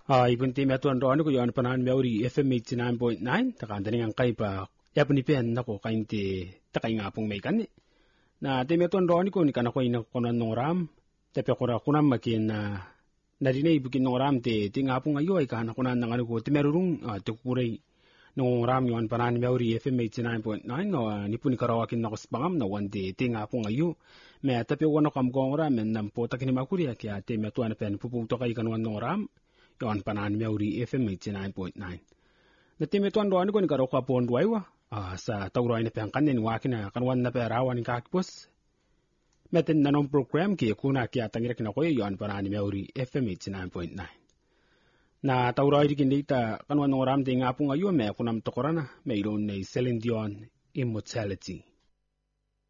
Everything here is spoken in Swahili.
Ibun team atuan roani ko yon panan meuri FM 89.9 takandani ang kay pa yapni pen nako kainte takay ngapong may kan na team atuan roani ko ni kanako ina konan noram tepe kora kunam makin na dinay bukin noram te ngapong ayo ay kana kunan nang ano ko temerurung tukuray noram yon panan meuri FM 89.9 no nipuni karawakin nako spangam na wande te ngapong ayo me tepe wono kam gongora men nam potakin makuri kya team atuan pen pupu to kay kanuan noram yon panan meuri FM 89.9 na time tuan doan ko ni karo ka pon duaiwa sa tawro ina pang kanin wakina kanwan na perawan ka kipos meten nanon program ki kuna kya tangira kina ko yon panan meuri FM 89.9 na tawro idi kindita kanwan ngoram de ngapung ayo me kunam tokorana me iron nei Celine Dion Immortality.